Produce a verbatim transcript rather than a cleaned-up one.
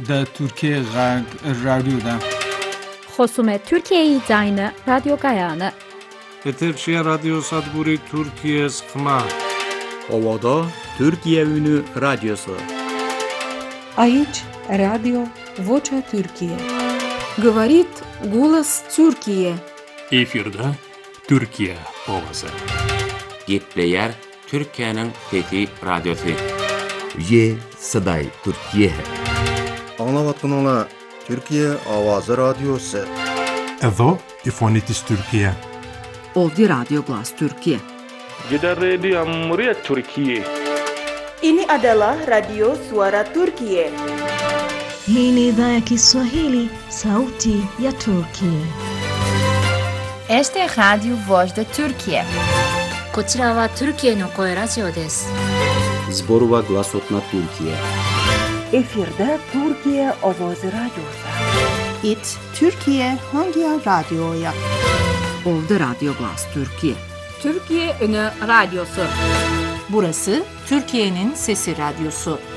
da Türkiye Radyo'da. خصوم Türkiye زاین رادیو گایانه. Eterşehir Radyo Sadburi Türkiye Sıkma. Ovada Türkiye Ünü Radyosu. Aici Radio Vocea Türkiye. Говорит голос Türkiye. Efirde Türkiye Ovası. Gepleyer Türkiye'nin Fethi Radyosu. Ye Saday Türkiye. Anlavatınla Türkiye Avazı Radyosu. Edo İfonitis Türkiye. Ovdi Radyo Glas Türkiye. Jeddah Radio Muria Türkiye. Ini adalah Radio Suara Türkiye. Hii ni idhaa ya Kiswahili, sauti ya Turkiye. Este Radio Voz da Türkiye. こちらはトルキエの声ラジオです。 Zborova Glasotna Türkiye. Efirde Türkiye Avazı Radyosu. It Türkiye Hangi Radyo'ya? Ovdi Radyo Glas Türkiye. Türkiye Ünü Radyosu. Burası Türkiye'nin Sesi Radyosu.